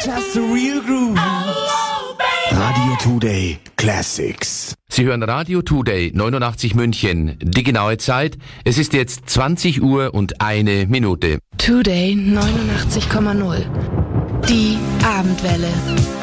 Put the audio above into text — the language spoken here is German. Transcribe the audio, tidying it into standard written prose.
Just a real groove. Radio Today Classics. Sie hören Radio Today 89 München. Die genaue Zeit, es ist jetzt 20 Uhr und 1 Minute. Today 89,0. Die Abendwelle.